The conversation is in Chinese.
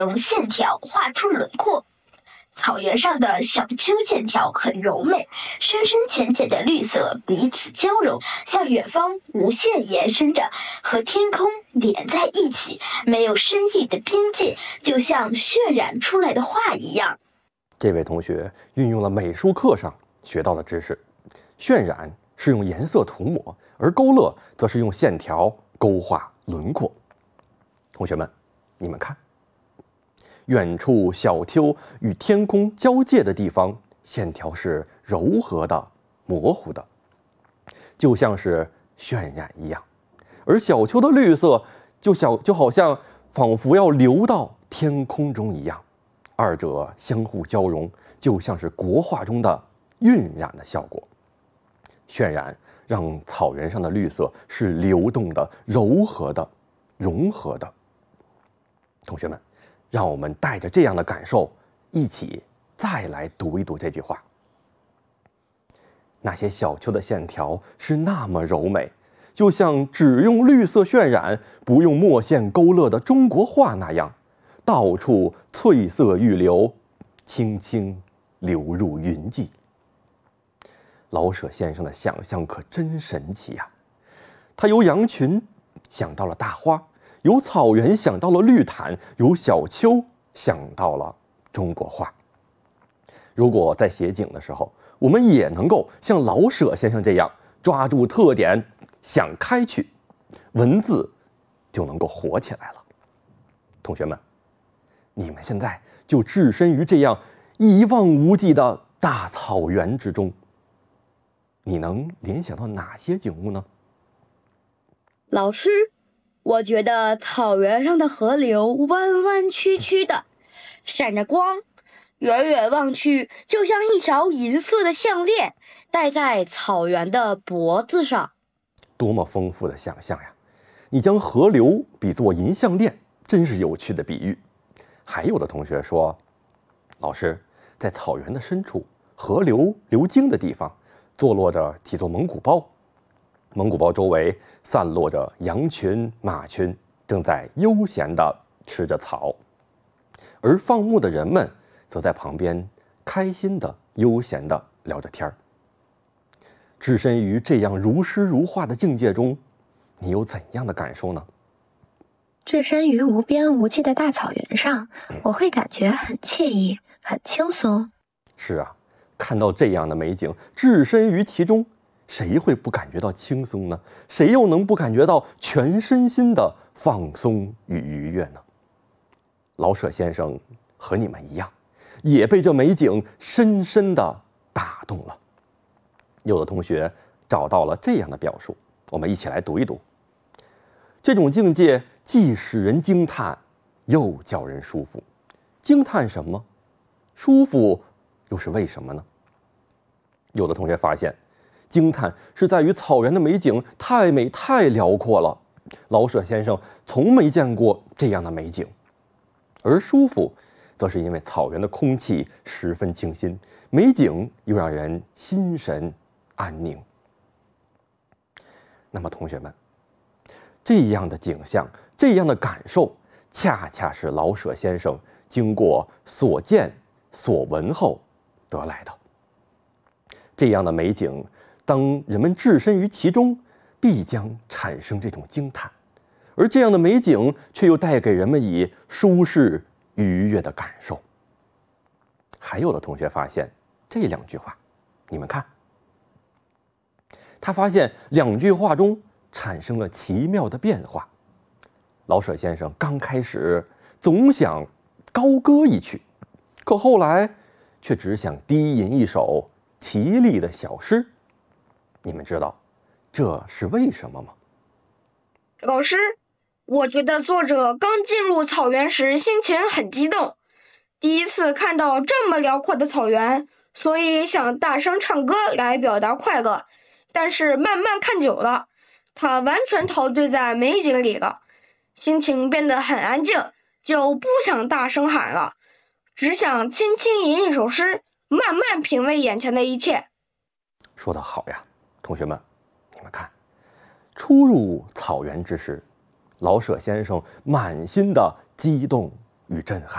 用线条画出轮廓。草原上的小丘线条很柔美，深深浅浅的绿色彼此交融，向远方无限延伸着，和天空连在一起，没有深意的边界，就像渲染出来的画一样。 这位同学运用了美术课上学到的知识，渲染是用颜色涂抹，而勾勒则是用线条勾画轮廓。同学们，你们看，远处小丘与天空交界的地方，线条是柔和的、模糊的，就像是渲染一样；而小丘的绿色就好像仿佛要流到天空中一样，二者相互交融，就像是国画中的晕染的效果。渲染让草原上的绿色是流动的、柔和的、融合的。同学们，让我们带着这样的感受，一起再来读一读这句话。那些小丘的线条是那么柔美，就像只用绿色渲染，不用墨线勾勒的中国画那样，到处翠色欲流，轻轻流入云际。老舍先生的想象可真神奇呀！他由羊群想到了大花，由草原想到了绿毯，由小丘想到了中国画。如果在写景的时候，我们也能够像老舍先生这样抓住特点，想开去，文字就能够活起来了。同学们，你们现在就置身于这样一望无际的大草原之中，你能联想到哪些景物呢？ 老师，我觉得草原上的河流弯弯曲曲的，闪着光，远远望去就像一条银色的项链戴在草原的脖子上。 多么丰富的想象呀！你将河流比作银项链，真是有趣的比喻。还有的同学说，老师，在草原的深处，河流流经的地方，坐落着几座蒙古包，蒙古包周围散落着羊群、马群，正在悠闲地吃着草，而放牧的人们则在旁边开心地、悠闲地聊着天儿。置身于这样如诗如画的境界中，你有怎样的感受呢？ 置身于无边无际的大草原上，我会感觉很惬意，很轻松。 是啊，看到这样的美景，置身于其中，谁会不感觉到轻松呢？谁又能不感觉到全身心的放松与愉悦呢？老舍先生和你们一样，也被这美景深深地打动了。有的同学找到了这样的表述，我们一起来读一读。这种境界既使人惊叹，又叫人舒服。惊叹什么？舒服又是为什么呢？有的同学发现，惊叹是在于草原的美景太美太辽阔了，老舍先生从没见过这样的美景。而舒服则是因为草原的空气十分清新，美景又让人心神安宁。那么同学们，这样的景象，这样的感受，恰恰是老舍先生经过所见所闻后得来的。这样的美景，当人们置身于其中，必将产生这种惊叹，而这样的美景却又带给人们以舒适愉悦的感受。还有的同学发现这两句话，你们看，他发现两句话中产生了奇妙的变化。老舍先生刚开始总想高歌一曲，可后来却只想低吟一首绮丽的小诗。你们知道这是为什么吗？ 老师，我觉得作者刚进入草原时心情很激动，第一次看到这么辽阔的草原，所以想大声唱歌来表达快乐。但是慢慢看久了，他完全陶醉在美景里了，心情变得很安静，就不想大声喊了，只想轻轻吟一首诗，慢慢品味眼前的一切。 说得好呀，同学们，你们看，初入草原之时，老舍先生满心的激动与震撼。